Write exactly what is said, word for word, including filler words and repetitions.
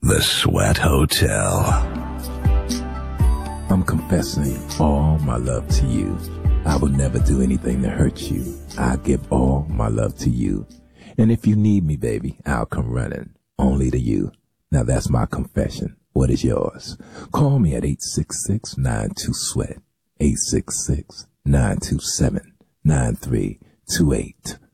The Sweat Hotel. I'm confessing all my love to you. I will never do anything to hurt you. I give all my love to you. And if you need me, baby, I'll come running. Only to you. Now that's my confession. What is yours? Call me at eight six six, nine two, sweat. eight six six, nine two seven, nine three two eight.